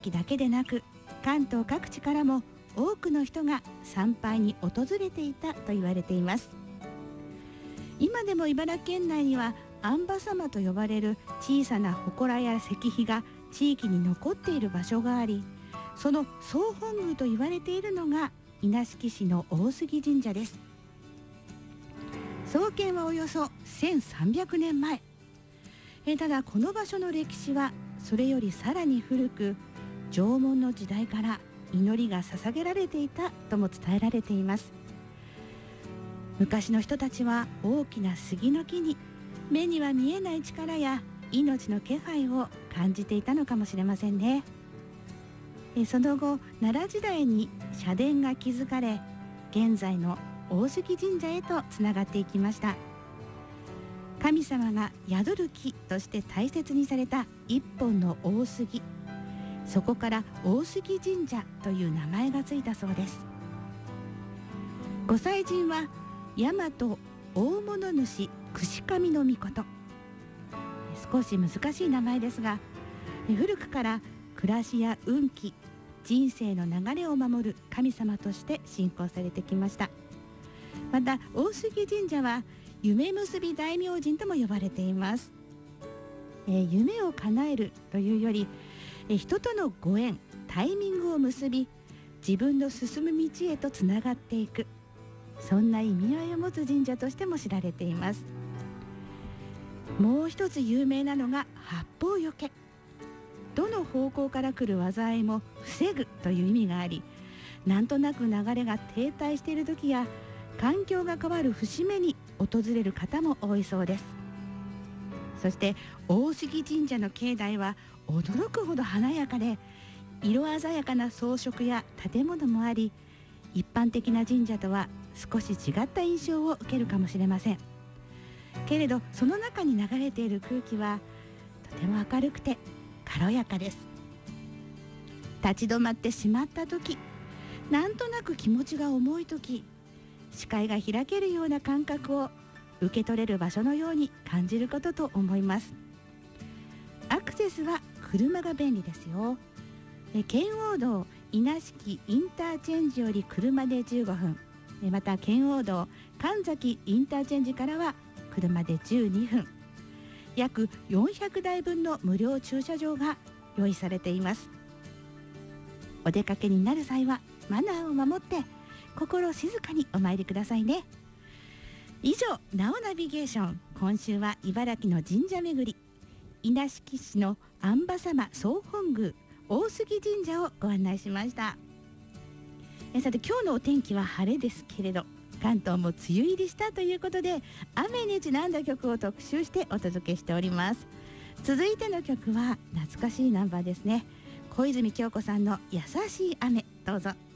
だけでなく関東各地からも多くの人が参拝に訪れていたと言われています。今でも茨城県内には安波様と呼ばれる小さな祠や石碑が地域に残っている場所があり、その総本宮と言われているのが稲敷市の大杉神社です。創建はおよそ1300年前。ただこの場所の歴史はそれよりさらに古く、縄文の時代から祈りが捧げられていたとも伝えられています。昔の人たちは大きな杉の木に目には見えない力や命の気配を感じていたのかもしれませんね。その後奈良時代に社殿が築かれ、現在の大杉神社へとつながっていきました。神様が宿る木として大切にされた一本の大杉、そこから大杉神社という名前がついたそうです。御祭神は大和大物主櫛神の命。少し難しい名前ですが、古くから暮らしや運気、人生の流れを守る神様として信仰されてきました。また大杉神社は夢結び大明神とも呼ばれています。夢を叶えるというより、人とのご縁、タイミングを結び、自分の進む道へとつながっていく、そんな意味合いを持つ神社としても知られています。もう一つ有名なのが八方よけ。どの方向から来る災いも防ぐという意味があり、なんとなく流れが停滞している時や環境が変わる節目に訪れる方も多いそうです。そして大杉神社の境内は驚くほど華やかで、色鮮やかな装飾や建物もあり、一般的な神社とは少し違った印象を受けるかもしれませんけれど、その中に流れている空気はとても明るくて軽やかです。立ち止まってしまった時、なんとなく気持ちが重い時、視界が開けるような感覚を受け取れる場所のように感じることと思います。アクセスは車が便利ですよ。圏央道稲敷インターチェンジより車で15分、また圏央道神崎インターチェンジからは車で12分、約400台分の無料駐車場が用意されています。お出かけになる際はマナーを守って心静かにお参りくださいね。以上、なおナビゲーション、今週は茨城の神社巡り、稲敷市の安波様総本宮大杉神社をご案内しました。さて今日のお天気は晴れですけれど、関東も梅雨入りしたということで、雨にちなんだ曲を特集してお届けしております。続いての曲は懐かしいナンバーですね。小泉今日子さんの優しい雨、どうぞ。